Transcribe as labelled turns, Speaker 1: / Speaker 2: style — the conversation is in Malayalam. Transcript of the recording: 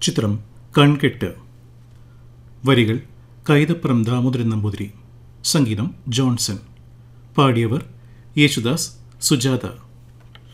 Speaker 1: ചിത്രം കൺകെട്ട്. വരികൾ കൈതപ്രം ദാമോദരൻ നമ്പൂതിരി. സംഗീതം ജോൺസൺ. പാടിയവർ യേശുദാസ്, സുജാത.